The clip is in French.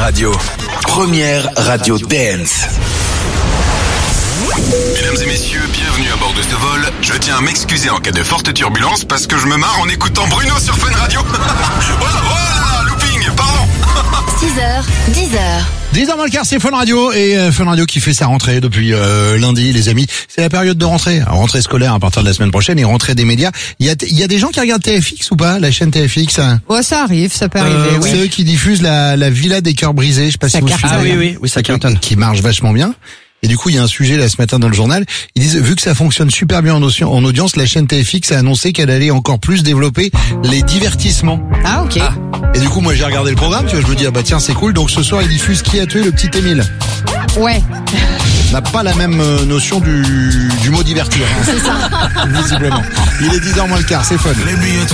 Radio. Première radio dance. Mesdames et messieurs, bienvenue à bord de ce vol. Je tiens à m'excuser en cas de forte turbulence parce que je me marre en écoutant Bruno sur Fun Radio. Voilà, looping, pardon. 6h, 10h. 10h moins le quart, c'est Fun Radio et Fun Radio qui fait sa rentrée depuis lundi, les amis. C'est la période de rentrée, rentrée scolaire à partir de la semaine prochaine et rentrée des médias. Il y a des gens qui regardent TFX ou pas, la chaîne TFX? Ouais, ça arrive, ça peut arriver. Oui. C'est eux qui diffusent la Villa des cœurs brisés. Je sais pas si vous suivez. Oui, ça cartonne. Qui marche vachement bien. Et du coup, il y a un sujet là ce matin dans le journal. Ils disent, vu que ça fonctionne super bien en audience, la chaîne TFX a annoncé qu'elle allait encore plus développer les divertissements. Ah, ok. Et du coup, moi, j'ai regardé le programme, tu vois, je me dis, ah bah tiens, c'est cool. Donc ce soir, ils diffusent Qui a tué le petit Émile. Ouais. On n'a pas la même notion du mot divertir. Hein. C'est ça. Visiblement. Il est 10h moins le quart, c'est Fun. Les billets